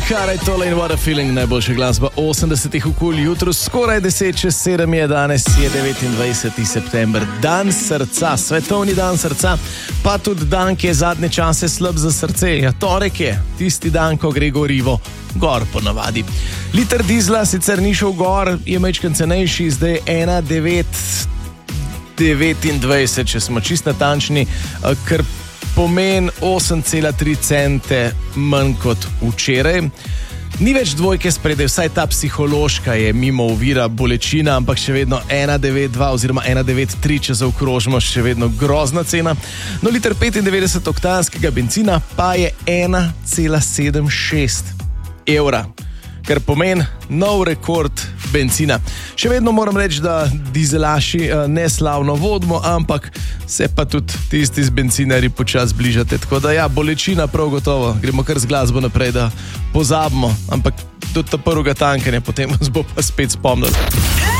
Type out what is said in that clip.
Ankara je tole in What a Feeling, najboljša glasba 80-ih v jutru, skoraj 10:07 je danes, je 29. september, dan srca, svetovni dan srca, pa tudi dan, ki je zadnje čase slab za srce. Ja, torek je tisti dan, ko gre gorivo gor ponavadi. Liter dizla sicer ni šel gor, je majčken cenejši, zdaj 1,929, če smo čist natančni, kar pomeni 8,3 cente manj kot včeraj. Ni več dvojke spredaj, vsaj ta psihološka je mimo ovira, bolečina, ampak še vedno 1,92 oziroma 1,93, če zaokrožimo, še vedno grozna cena. No, liter 95-oktanskega bencina pa je 1,76 evra, kar pomeni nov rekord bencina. Še vedno moram reči, da dizelaši neslavno vodimo, ampak se pa tudi tisti z bencinarji počas bližate. Tako da ja, bolečina prav gotovo. Gremo kar z glasbo naprej, da pozabimo, ampak do ta prvega tankanja, potem vas bo pa spet spomnil.